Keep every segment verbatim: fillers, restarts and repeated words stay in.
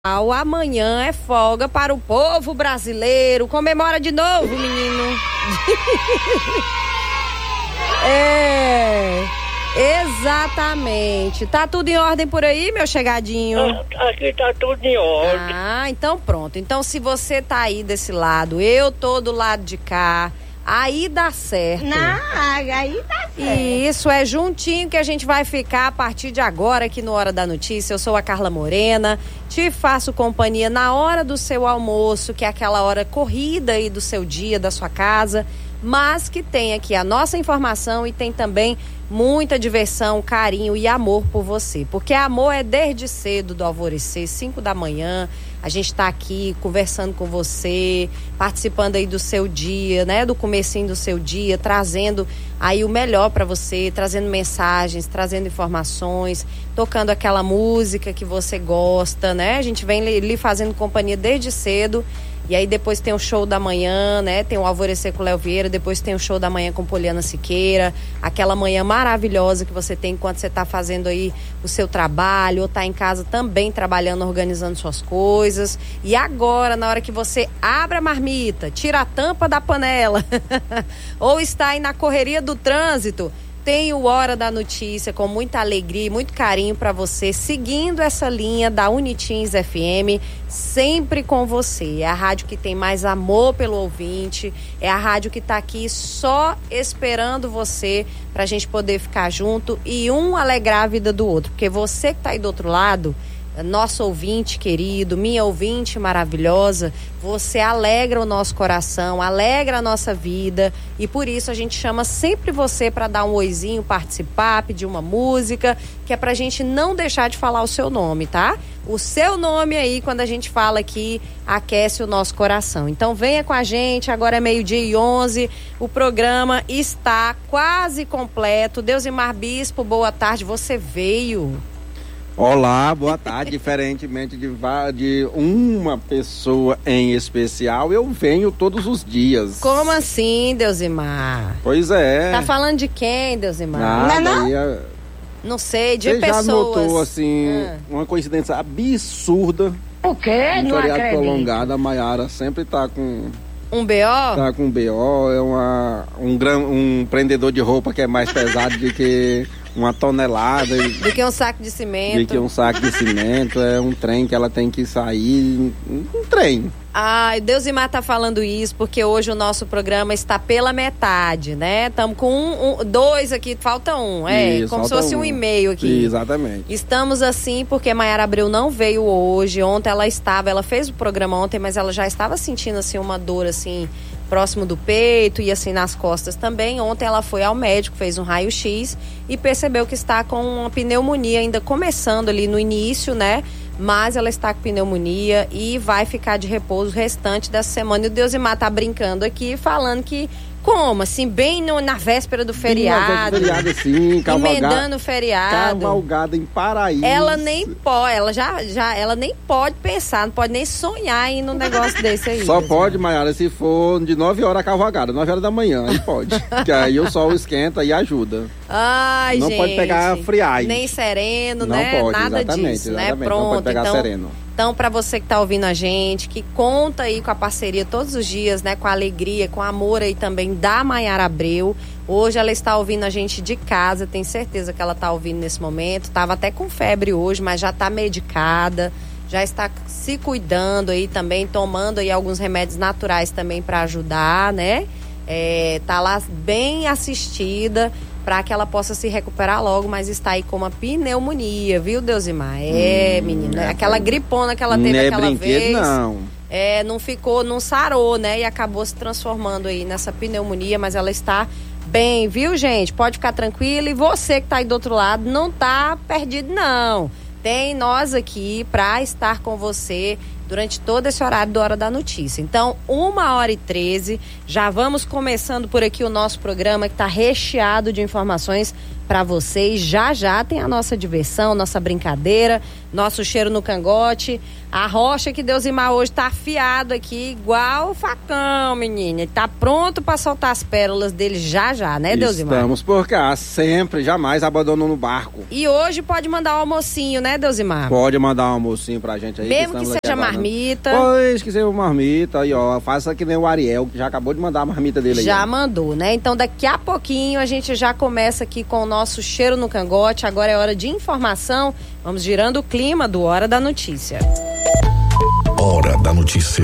Amanhã é folga para o povo brasileiro. Comemora de novo, menino. É, exatamente. Tá tudo em ordem por aí, meu chegadinho? Aqui tá tudo em ordem. Ah, então pronto. Então se você tá aí desse lado, eu tô do lado de cá, aí dá certo. Não, aí dá certo. E isso é juntinho que a gente vai ficar a partir de agora aqui no Hora da Notícia. Eu sou a Carla Morena, te faço companhia na hora do seu almoço, que é aquela hora corrida aí do seu dia, da sua casa, mas que tem aqui a nossa informação e tem também muita diversão, carinho e amor por você. Porque amor é desde cedo, do alvorecer, cinco da manhã. A gente está aqui conversando com você, participando aí do seu dia, né? Do comecinho do seu dia, trazendo aí o melhor para você, trazendo mensagens, trazendo informações, tocando aquela música que você gosta, né? A gente vem lhe fazendo companhia desde cedo. E aí depois tem o show da manhã, né? Tem o Alvorecer com o Léo Vieira, depois tem o show da manhã com Poliana Siqueira, aquela manhã maravilhosa que você tem enquanto você tá fazendo aí o seu trabalho, ou tá em casa também trabalhando, organizando suas coisas. E agora, na hora que você abre a marmita, tira a tampa da panela, ou está aí na correria do trânsito, tem o Hora da Notícia com muita alegria e muito carinho para você, seguindo essa linha da Unitins F M, sempre com você. É a rádio que tem mais amor pelo ouvinte, é a rádio que tá aqui só esperando você pra gente poder ficar junto e um alegrar a vida do outro, porque você que tá aí do outro lado, nosso ouvinte querido, minha ouvinte maravilhosa, você alegra o nosso coração, alegra a nossa vida, e por isso a gente chama sempre você para dar um oizinho, participar, pedir uma música, que é pra gente não deixar de falar o seu nome, tá? O seu nome aí, quando a gente fala aqui, aquece o nosso coração. Então venha com a gente, agora é meio-dia e onze, o programa está quase completo. Deusimar Bispo, boa tarde, você veio. Olá, boa tarde. Diferentemente de, de uma pessoa em especial, eu venho todos os dias. Como assim, Deusimar? Pois é. Tá falando de quem, Deusimar? Nada, não, não? É... não sei, de Você pessoas. já notou, assim, ah. uma coincidência absurda? O quê? Um Não feriado acredito. prolongado, a Maiara sempre tá com... Um B O? Tá com B O, é uma, um, gran, um prendedor de roupa que é mais pesado do que uma tonelada. Do que um saco de cimento. Do que um saco de cimento, é um trem que ela tem que sair, um trem. Ai, Deusimar tá falando isso porque hoje o nosso programa está pela metade, né? Estamos com um, um, dois aqui, falta um, é, isso, como se fosse um, um e-mail aqui. Exatamente. Estamos assim porque Maiara Abreu não veio hoje, ontem ela estava, ela fez o programa ontem, mas ela já estava sentindo assim uma dor assim, próximo do peito e assim nas costas também. Ontem ela foi ao médico, fez um raio-x e percebeu que está com uma pneumonia ainda começando ali no início, né? Mas ela está com pneumonia e vai ficar de repouso o restante dessa semana. E o Deusimar tá brincando aqui, falando que, como assim, bem no, na véspera do feriado. Bem na véspera do feriado, sim, cavalgada. Emendando o feriado. Cavalgada em Paraíso. Ela nem pode, ela já, já, ela nem pode pensar, não pode nem sonhar em um negócio desse aí. Só pode, Maiara, se for de nove horas a cavalgada, nove horas da manhã, aí pode. Que aí o sol esquenta e ajuda. Ai, não gente. Não pode pegar friagem. Nem sereno, não né? Pode, nada exatamente, disso, exatamente. né? Pronto, não pode pegar então, sereno. Então, para você que tá ouvindo a gente, que conta aí com a parceria todos os dias, né? Com a alegria, com o amor aí também da Maiara Abreu. Hoje ela está ouvindo a gente de casa, tenho certeza que ela tá ouvindo nesse momento. Tava até com febre hoje, mas já tá medicada, já está se cuidando aí também, tomando aí alguns remédios naturais também para ajudar, né? É, tá lá bem assistida para que ela possa se recuperar logo, mas está aí com uma pneumonia, viu, Deusimar? É, hum, menina, é, aquela gripona que ela teve não é aquela brinquedo, vez. Não. É, não ficou, não sarou, né? E acabou se transformando aí nessa pneumonia, mas ela está bem, viu, gente? Pode ficar tranquila. E você que tá aí do outro lado, não tá perdido, não. Tem nós aqui para estar com você durante todo esse horário do Hora da Notícia. Então, uma hora e treze, já vamos começando por aqui o nosso programa que está recheado de informações pra vocês. Já já tem a nossa diversão, nossa brincadeira, nosso cheiro no cangote. A rocha que Deusimar hoje tá afiado aqui, igual o facão, menina. Ele tá pronto pra soltar as pérolas dele já já, né, Deusimar? Estamos por cá, sempre, jamais abandonando o barco. E hoje pode mandar o almocinho, né, Deusimar? Pode mandar um almocinho pra gente aí. Mesmo que, que seja marmita. Pois, que seja marmita. Aí, ó, faça que nem o Ariel, que já acabou de mandar a marmita dele aí. Já ó. mandou, né? Então daqui a pouquinho a gente já começa aqui com o nosso cheiro no cangote. Agora é hora de informação. Vamos girando o clima do Hora da Notícia. Hora da Notícia.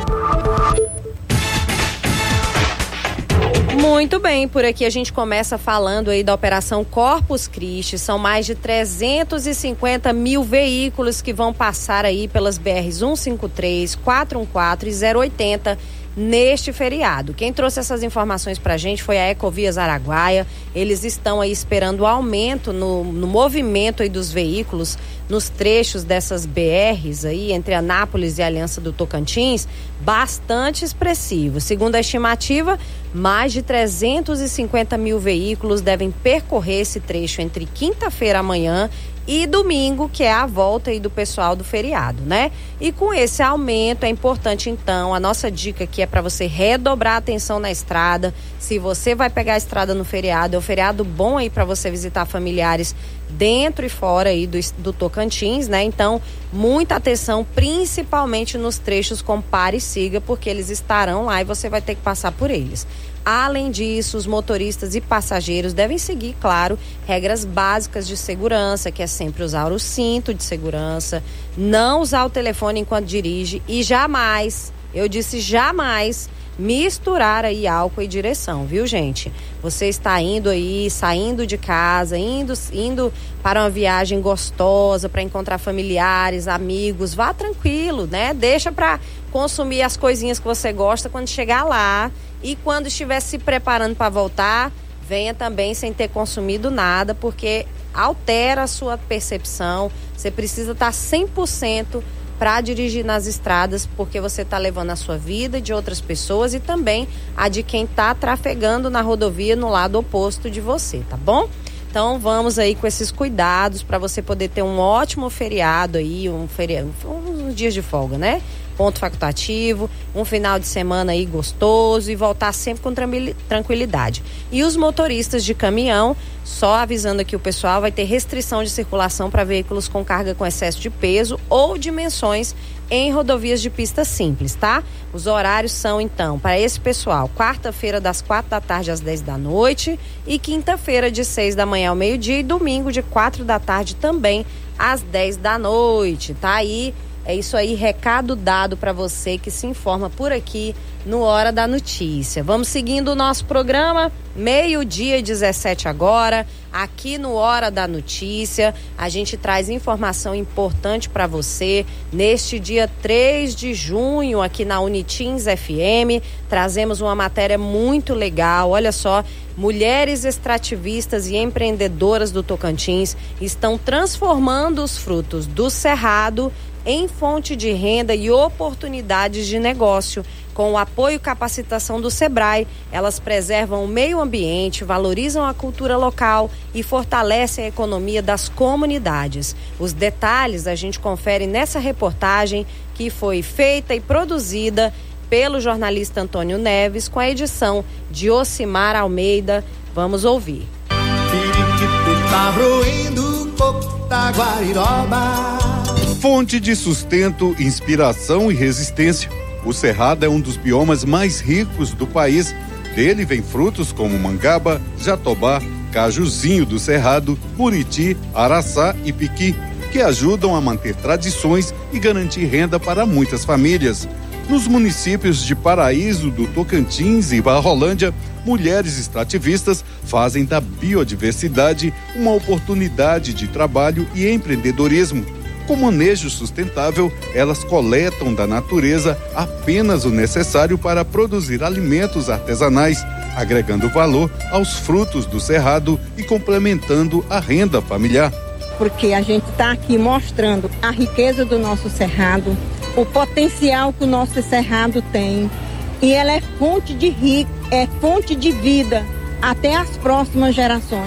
Muito bem, por aqui a gente começa falando aí da Operação Corpus Christi. São mais de trezentos e cinquenta mil veículos que vão passar aí pelas B Rs cento e cinquenta e três, quatrocentos e quatorze e zero oitenta neste feriado. Quem trouxe essas informações pra gente foi a Ecovias Araguaia. Eles estão aí esperando o aumento no, no movimento aí dos veículos nos trechos dessas B Rs aí, entre Anápolis e Aliança do Tocantins, bastante expressivo. Segundo a estimativa, mais de trezentos e cinquenta mil veículos devem percorrer esse trecho entre quinta-feira amanhã e domingo, que é a volta aí do pessoal do feriado, né? E com esse aumento é importante, então, a nossa dica aqui é para você redobrar a atenção na estrada. Se você vai pegar a estrada no feriado, é um feriado bom aí para você visitar familiares dentro e fora aí do, do Tocantins, né? Então, muita atenção, principalmente nos trechos com pare e siga, porque eles estarão lá e você vai ter que passar por eles. Além disso, os motoristas e passageiros devem seguir, claro, regras básicas de segurança, que é sempre usar o cinto de segurança, não usar o telefone enquanto dirige e jamais, eu disse jamais, misturar aí álcool e direção, viu, gente? Você está indo aí, saindo de casa, indo, indo para uma viagem gostosa, para encontrar familiares, amigos, vá tranquilo, né? Deixa para consumir as coisinhas que você gosta quando chegar lá. E quando estiver se preparando para voltar, venha também sem ter consumido nada, porque altera a sua percepção. Você precisa estar cem por cento para dirigir nas estradas, porque você está levando a sua vida de outras pessoas e também a de quem está trafegando na rodovia no lado oposto de você, tá bom? Então vamos aí com esses cuidados para você poder ter um ótimo feriado aí, um feriado, uns dias de folga, né? Ponto facultativo, um final de semana aí gostoso e voltar sempre com tranquilidade. E os motoristas de caminhão, só avisando aqui o pessoal, vai ter restrição de circulação para veículos com carga com excesso de peso ou dimensões em rodovias de pista simples, tá? Os horários são, então, para esse pessoal, quarta-feira das quatro da tarde às dez da noite e quinta-feira de seis da manhã ao meio-dia e domingo de quatro da tarde também às dez da noite, tá aí? É isso aí, recado dado para você que se informa por aqui no Hora da Notícia. Vamos seguindo o nosso programa, meio-dia e dezessete agora, aqui no Hora da Notícia. A gente traz informação importante para você neste dia três de junho, aqui na Unitins F M. Trazemos uma matéria muito legal, olha só. Mulheres extrativistas e empreendedoras do Tocantins estão transformando os frutos do cerrado em fonte de renda e oportunidades de negócio. Com o apoio e capacitação do Sebrae, elas preservam o meio ambiente, valorizam a cultura local e fortalecem a economia das comunidades. Os detalhes a gente confere nessa reportagem que foi feita e produzida pelo jornalista Antônio Neves, com a edição de Ocimar Almeida. Vamos ouvir. Fonte de sustento, inspiração e resistência. O cerrado é um dos biomas mais ricos do país. Dele vem frutos como mangaba, jatobá, cajuzinho do cerrado, buriti, araçá e piqui, que ajudam a manter tradições e garantir renda para muitas famílias. Nos municípios de Paraíso, do Tocantins e Barrolândia, mulheres extrativistas fazem da biodiversidade uma oportunidade de trabalho e empreendedorismo. Com manejo sustentável, elas coletam da natureza apenas o necessário para produzir alimentos artesanais, agregando valor aos frutos do cerrado e complementando a renda familiar. Porque a gente está aqui mostrando a riqueza do nosso cerrado, o potencial que o nosso cerrado tem, e ela é fonte de rico, é fonte de vida até as próximas gerações.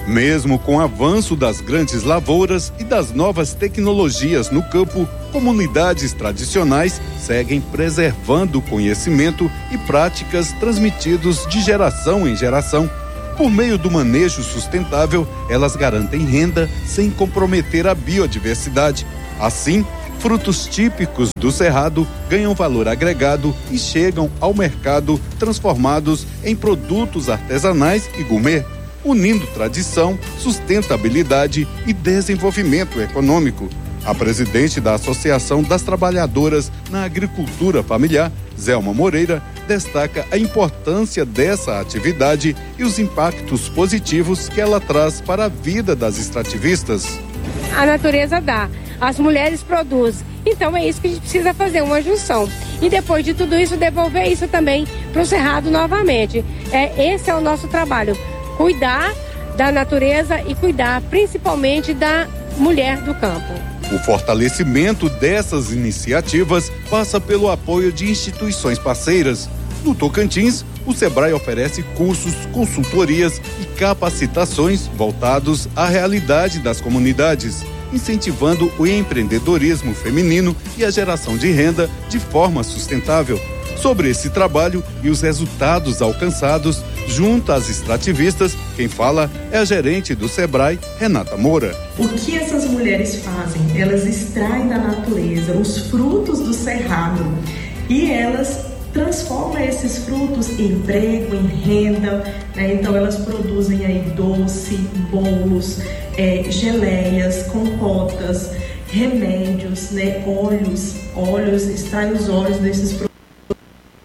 Mesmo com o avanço das grandes lavouras e das novas tecnologias no campo, comunidades tradicionais seguem preservando o conhecimento e práticas transmitidos de geração em geração. Por meio do manejo sustentável, elas garantem renda sem comprometer a biodiversidade. Assim, frutos típicos do Cerrado ganham valor agregado e chegam ao mercado transformados em produtos artesanais e gourmet, unindo tradição, sustentabilidade e desenvolvimento econômico. A presidente da Associação das Trabalhadoras na Agricultura Familiar, Zelma Moreira, destaca a importância dessa atividade e os impactos positivos que ela traz para a vida das extrativistas. A natureza dá, as mulheres produzem. Então é isso que a gente precisa fazer, uma junção. E depois de tudo isso, devolver isso também para o Cerrado novamente. É, esse é o nosso trabalho. Cuidar da natureza e cuidar principalmente da mulher do campo. O fortalecimento dessas iniciativas passa pelo apoio de instituições parceiras. No Tocantins, o Sebrae oferece cursos, consultorias e capacitações voltados à realidade das comunidades, incentivando o empreendedorismo feminino e a geração de renda de forma sustentável. Sobre esse trabalho e os resultados alcançados junto às extrativistas, quem fala é a gerente do Sebrae, Renata Moura. O que essas mulheres fazem? Elas extraem da natureza os frutos do cerrado e elas transformam esses frutos em emprego, em renda, né? Então elas produzem aí doce, bolos, é, geleias, compotas, remédios, né? óleos, óleos, extraem os óleos desses produtos.